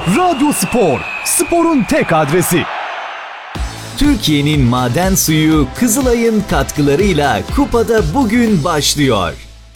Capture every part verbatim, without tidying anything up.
Radyo Spor, sporun tek adresi. Türkiye'nin maden suyu Kızılay'ın katkılarıyla kupada bugün başlıyor.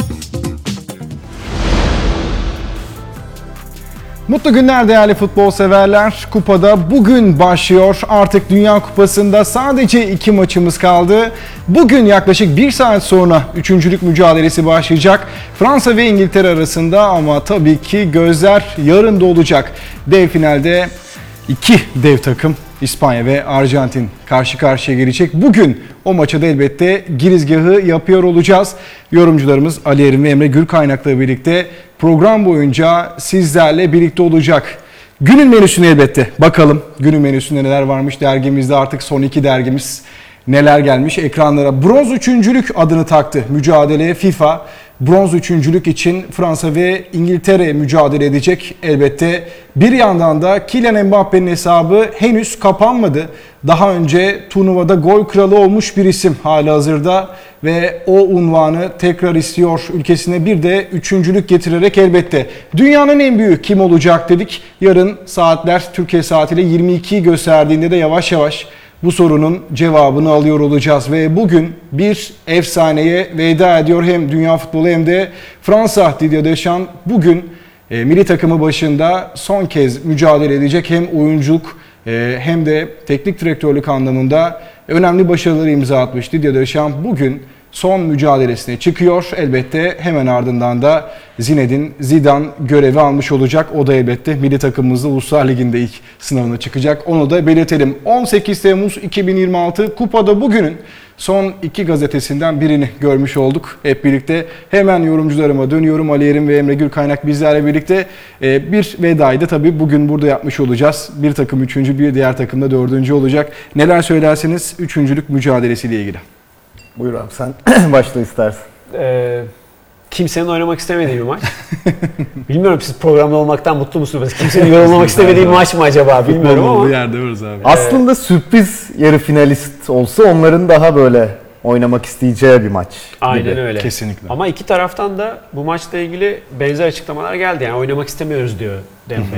Mutlu günler değerli futbol severler. Kupada bugün başlıyor. Artık Dünya Kupası'nda sadece iki maçımız kaldı. Bugün yaklaşık bir saat sonra üçüncülük mücadelesi başlayacak. Fransa ve İngiltere arasında ama tabii ki gözler yarın da olacak. Dev finalde iki dev takım İspanya ve Arjantin karşı karşıya gelecek. Bugün o maça da elbette girizgahı yapıyor olacağız. Yorumcularımız Ali Erim ve Emre Gürkaynak'la birlikte program boyunca sizlerle birlikte olacak. Günün menüsüne elbette bakalım. Günün menüsünde neler varmış dergimizde, artık son iki dergimiz neler gelmiş ekranlara. Bronz üçüncülük adını taktı mücadeleye FIFA. Bronz üçüncülük için Fransa ve İngiltere mücadele edecek elbette. Bir yandan da Kylian Mbappe'nin hesabı henüz kapanmadı. Daha önce turnuvada gol kralı olmuş bir isim halihazırda ve o unvanı tekrar istiyor. Ülkesine bir de üçüncülük getirerek elbette. Dünyanın en büyüğü kim olacak dedik. Yarın saatler Türkiye saatiyle yirmi ikiyi gösterdiğinde de yavaş yavaş bu sorunun cevabını alıyor olacağız ve bugün bir efsaneye veda ediyor hem dünya futbolu hem de Fransa. Didier Deschamps bugün e, milli takımı başında son kez mücadele edecek. Hem oyunculuk e, hem de teknik direktörlük anlamında önemli başarıları imza atmış Didier Deschamps bugün son mücadelesine çıkıyor. Elbette hemen ardından da Zinedine Zidane görevi almış olacak. O da elbette milli takımımızda Uluslar Ligi'nde ilk sınavına çıkacak. Onu da belirtelim. on sekiz Temmuz iki bin yirmi altı Kupada bugünün son iki gazetesinden birini görmüş olduk. Hep birlikte hemen yorumcularıma dönüyorum. Ali Erim ve Emre Gürkaynak bizlerle birlikte bir vedayı da tabii bugün burada yapmış olacağız. Bir takım üçüncü, bir diğer takım da dördüncü olacak. Neler söylersiniz üçüncülük mücadelesiyle ilgili? Buyur abi, sen başla istersen. Ee, kimsenin oynamak istemediği bir maç. Bilmiyorum, siz programda olmaktan mutlu musunuz? Kimsenin yorumlamak istemediği bir maç mı acaba? Bilmiyorum ama. yerde varız abi. Aslında sürpriz yarı finalist olsa onların daha böyle oynamak isteyeceği bir maç Aynen gibi. öyle. Kesinlikle. Ama iki taraftan da bu maçla ilgili benzer açıklamalar geldi. Yani oynamak istemiyoruz diyor Dembele.